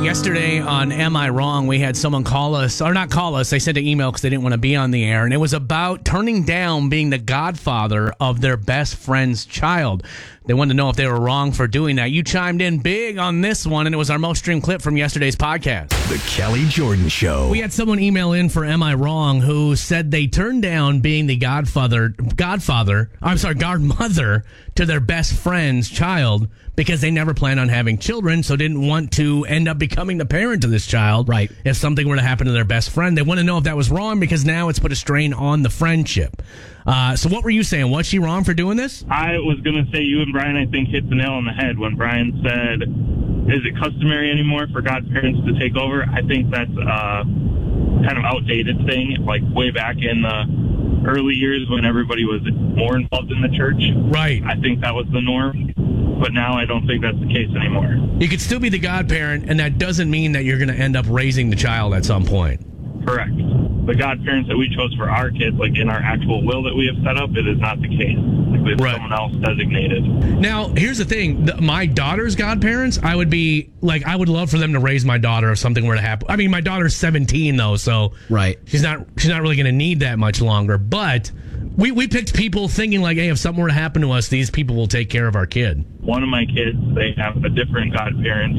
Yesterday on Am I Wrong, we had someone call us, or not call us, they sent an email because they didn't want to be on the air, and it was about turning down being the godfather of their best friend's child. They wanted to know if they were wrong for doing that. You chimed in big on this one, and it was our most streamed clip from yesterday's podcast. The Kelly Jordan Show. We had someone email in for Am I Wrong who said they turned down being the godmother to their best friend's child because they never planned on having children, so didn't want to end up becoming the parent to this child. Right. If something were to happen to their best friend, they want to know if that was wrong because now it's put a strain on the friendship. So what were you saying? Was she wrong for doing this? I was going to say you and Brian, I think, hit the nail on the head when Brian said, is it customary anymore for godparents to take over? I think that's a kind of outdated thing, like way back in the early years when everybody was more involved in the church. Right. I think that was the norm, but now I don't think that's the case anymore. You could still be the godparent, and that doesn't mean that you're going to end up raising the child at some point. Correct. The godparents that we chose for our kids, like in our actual will that we have set up, it is not the case. Like we have someone else designated. Now, here's the thing. My daughter's godparents, I would love for them to raise my daughter if something were to happen. I mean, my daughter's 17, though, so right. She's not really going to need that much longer. But we picked people thinking like, hey, if something were to happen to us, these people will take care of our kid. One of my kids, they have a different godparents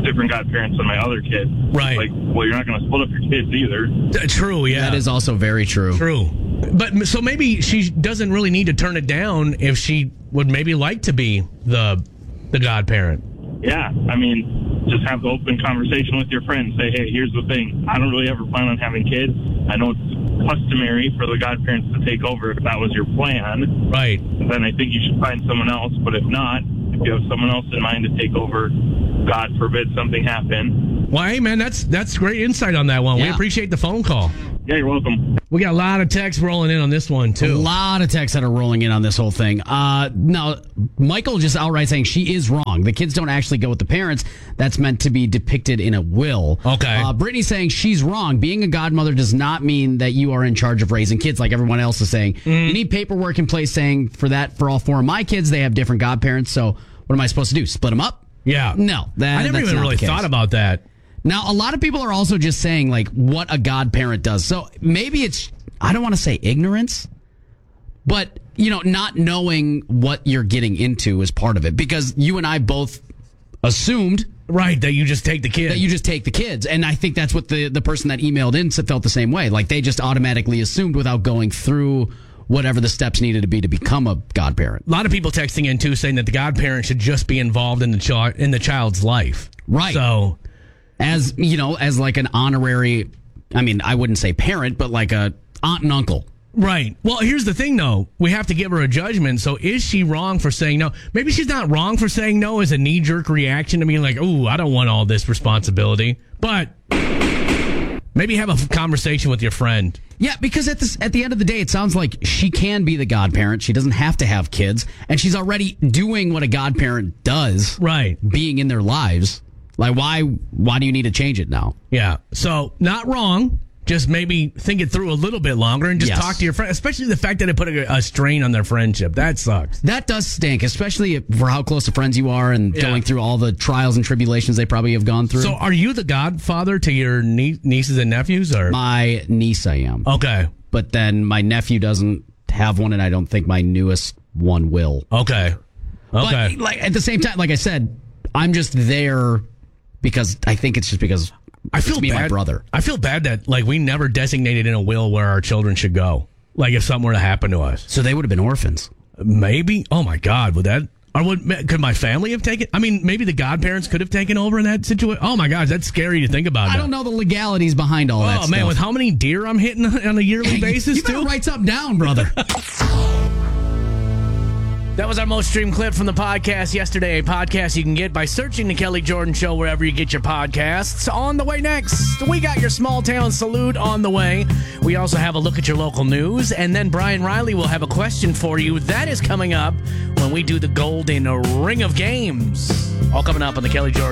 than my other kid. Right. Like, well, you're not going to split up your kids either. True, yeah. That is also very true. True. But so maybe she doesn't really need to turn it down if she would maybe like to be the godparent. Yeah. I mean, just have the open conversation with your friends. Say, hey, here's the thing. I don't really ever plan on having kids. I know it's customary for the godparents to take over if that was your plan. Right. Then I think you should find someone else. But if not, if you have someone else in mind to take over, God forbid something happen. Well, hey, man, that's great insight on that one. Yeah. We appreciate the phone call. Yeah, you're welcome. We got a lot of texts rolling in on this one, too. A lot of texts that are rolling in on this whole thing. Now, Michael just outright saying she is wrong. The kids don't actually go with the parents. That's meant to be depicted in a will. Okay. Brittany saying she's wrong. Being a godmother does not mean that you are in charge of raising kids like everyone else is saying. You need paperwork in place saying for all four of my kids, they have different godparents. So what am I supposed to do? Split them up? Yeah. No. I never even really thought about that. Now, a lot of people are also just saying, like, what a godparent does. So maybe it's, I don't want to say ignorance, but, not knowing what you're getting into is part of it. Because you and I both assumed. Right, that you just take the kids. And I think that's what the person that emailed in felt the same way. Like, they just automatically assumed without going through whatever the steps needed to be to become a godparent. A lot of people texting in, too, saying that the godparent should just be involved in the child's life. Right. So, as like an honorary, I mean, I wouldn't say parent, but like a aunt and uncle. Right. Well, here's the thing, though. We have to give her a judgment. So is she wrong for saying no? Maybe she's not wrong for saying no as a knee-jerk reaction to being like, ooh, I don't want all this responsibility. But maybe have a conversation with your friend. Yeah, because at the end of the day, it sounds like she can be the godparent. She doesn't have to have kids. And she's already doing what a godparent does. Right. Being in their lives. Like, why do you need to change it now? Yeah. So, not wrong. Just maybe think it through a little bit longer and just talk to your friend. Especially the fact that it put a strain on their friendship. That sucks. That does stink, especially for how close of friends you are and going through all the trials and tribulations they probably have gone through. So, are you the godfather to your nieces and nephews? Or my niece, I am. Okay. But then my nephew doesn't have one, and I don't think my newest one will. Okay. But, like, at the same time, like I said, I'm just there because I think it's just because I feel it's me bad. And my brother. I feel bad that we never designated in a will where our children should go. Like if something were to happen to us, so they would have been orphans. Maybe. Oh my God, could my family have taken? I mean, maybe the godparents could have taken over in that situation. Oh my gosh, that's scary to think about. I don't know the legalities behind all that stuff. Oh man, with how many deer I'm hitting on a yearly basis, you better write something down, brother. That was our most streamed clip from the podcast yesterday. A podcast you can get by searching The Kelly Jordan Show wherever you get your podcasts. On the way next, we got your small town salute on the way. We also have a look at your local news. And then Brian Riley will have a question for you. That is coming up when we do the Golden Ring of Games. All coming up on The Kelly Jordan